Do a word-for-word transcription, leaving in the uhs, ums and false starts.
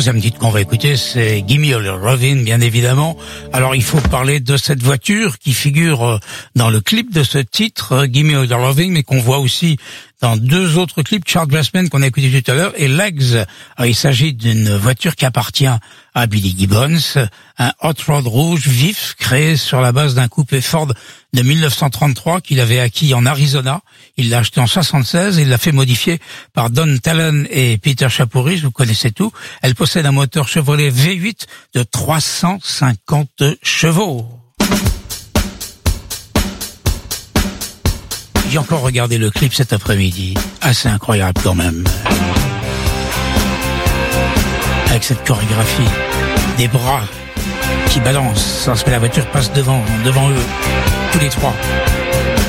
troisième titre qu'on va écouter, c'est Gimme a Little Lovin', bien évidemment. Alors, il faut parler de cette voiture qui figure dans le clip de ce titre, Gimme a Little Lovin', mais qu'on voit aussi dans deux autres clips, Charles Glassman qu'on a écouté tout à l'heure, et Legs. Alors, il s'agit d'une voiture qui appartient à Billy Gibbons, un hot rod rouge vif créé sur la base d'un coupé Ford de mille neuf cent trente-trois qu'il avait acquis en Arizona. Il l'a acheté en soixante-seize et il l'a fait modifier par Don Talon et Peter Chapourich, vous connaissez tout. Elle possède un moteur Chevrolet V huit de trois cent cinquante chevaux. J'ai encore regardé le clip cet après-midi. Assez incroyable quand même. Avec cette chorégraphie, des bras qui balancent, parce que la voiture passe devant, devant eux, tous les trois.